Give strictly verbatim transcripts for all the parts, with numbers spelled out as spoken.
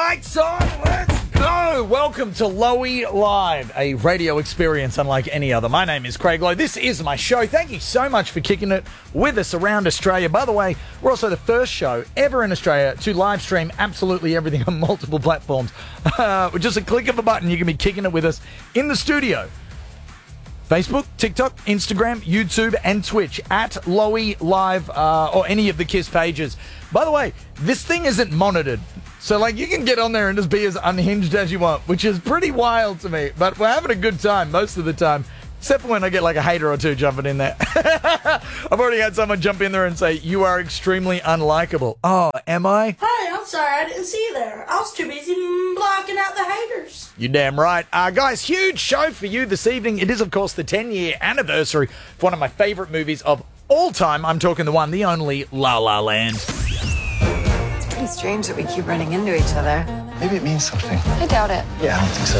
mics on, let's go! Welcome to Lowy Live, a radio experience unlike any other. My name is Craig Lowe. This is my show. Thank you so much for kicking it with us around Australia. By the way, we're also the first show ever in Australia to live stream absolutely everything on multiple platforms. Uh, with just a click of a button, you can be kicking it with us in the studio. Facebook, TikTok, Instagram, YouTube, and Twitch at Lowy Live uh, or any of the KISS pages. By the way, this thing isn't monitored. So, like, you can get on there and just be as unhinged as you want, which is pretty wild to me. But we're having a good time most of the time, except for when I get, like, a hater or two jumping in there. I've already had someone jump in there and say, you are extremely unlikable. Oh, am I? Hey, I'm sorry I didn't see you there. I was too busy blocking out the haters. You're damn right. Uh, guys, huge show for you this evening. It is, of course, the ten-year anniversary for one of my favourite movies of all time. I'm talking the one, the only, La La Land. It's pretty strange that we keep running into each other. Maybe it means something. I doubt it. Yeah, I don't think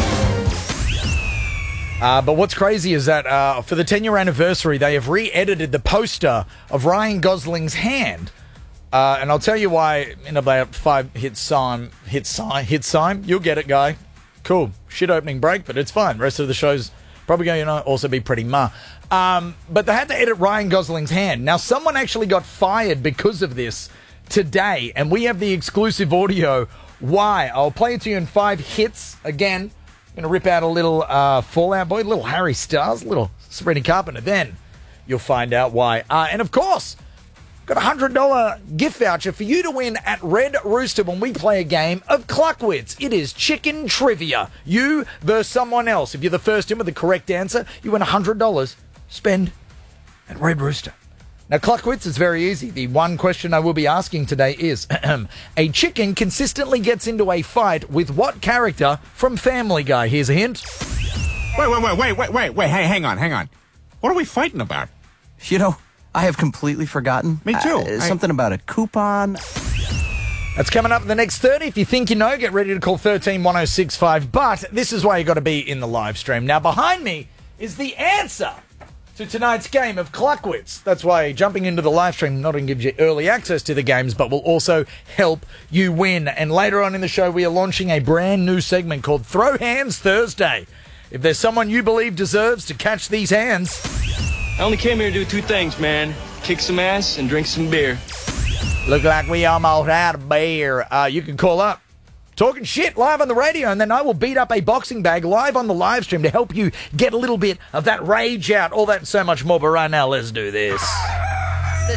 so. Uh, but what's crazy is that uh, for the ten-year anniversary, they have re-edited the poster of Ryan Gosling's hand. Uh, and I'll tell you why in about five hit sign, hit sign, hit sign. You'll get it, guy. Cool. Shit opening break, but it's fine. Rest of the show's probably going to also be pretty ma. Um, but they had to edit Ryan Gosling's hand. Now, someone actually got fired because of this today, and we have the exclusive audio. Why? I'll play it to you in five hits. Again, I'm going to rip out a little uh, Fallout Boy, little Harry Styles, little Sabrina Carpenter. Then you'll find out why. Uh, and of course, got a one hundred dollars gift voucher for you to win at Red Rooster when we play a game of Cluckwits. It is chicken trivia. You versus someone else. If you're the first in with the correct answer, you win one hundred dollars. Spend at Red Rooster. Now, Cluckwits is very easy. The one question I will be asking today is, a chicken consistently gets into a fight with what character from Family Guy? Here's a hint. Wait, wait, wait, wait, wait, wait, wait, hey, hang on, hang on. What are we fighting about? You know, I have completely forgotten. Me too. Uh, I... Something about a coupon. That's coming up in the next thirty. If you think you know, get ready to call one three one oh six five. But this is why you got to be in the live stream. Now, behind me is the answer to tonight's game of Cluckwits. That's why jumping into the live stream not only gives you early access to the games, but will also help you win. And later on in the show, we are launching a brand new segment called Throw Hands Thursday. If there's someone you believe deserves to catch these hands... I only came here to do two things, man. Kick some ass and drink some beer. Look like we almost had a beer. Uh, you can call up. Talking shit live on the radio, and then I will beat up a boxing bag live on the live stream to help you get a little bit of that rage out, all that and so much more. But right now, let's do this. The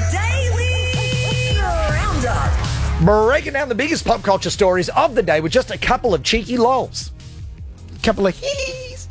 Daily Roundup. Breaking down the biggest pop culture stories of the day with just a couple of cheeky lols. A couple of hees.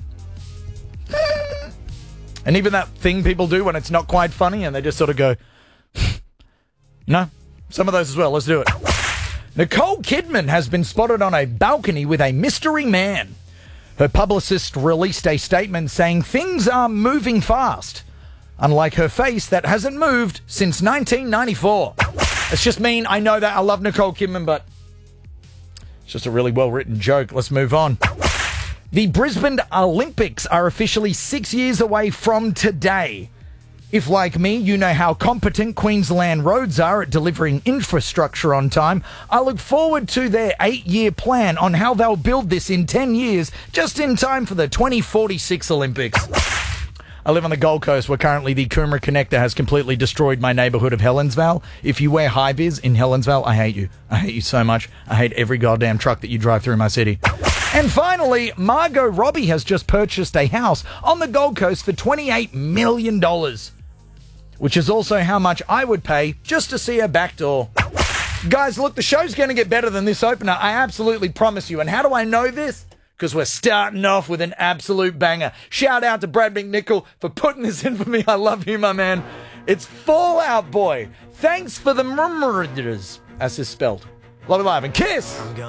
And even that thing people do when it's not quite funny and they just sort of go, no, some of those as well. Let's do it. Nicole Kidman has been spotted on a balcony with a mystery man. Her publicist released a statement saying things are moving fast, unlike her face that hasn't moved since nineteen ninety-four. It's just mean. I know that. I love Nicole Kidman, but it's just a really well-written joke. Let's move on. The Brisbane Olympics are officially six years away from today. If, like me, you know how competent Queensland roads are at delivering infrastructure on time, I look forward to their eight-year plan on how they'll build this in ten years, just in time for the twenty forty-six Olympics. I live on the Gold Coast, where currently the Coomera Connector has completely destroyed my neighbourhood of Helensvale. If you wear high-vis in Helensvale, I hate you. I hate you so much. I hate every goddamn truck that you drive through my city. And finally, Margot Robbie has just purchased a house on the Gold Coast for twenty-eight million dollars. Which is also how much I would pay just to see her back door. Guys, look, the show's going to get better than this opener. I absolutely promise you. And how do I know this? Because we're starting off with an absolute banger. Shout out to Brad McNichol for putting this in for me. I love you, my man. It's Fallout Boy. Thanks for the murmurs, as is spelled. Love it live and kiss.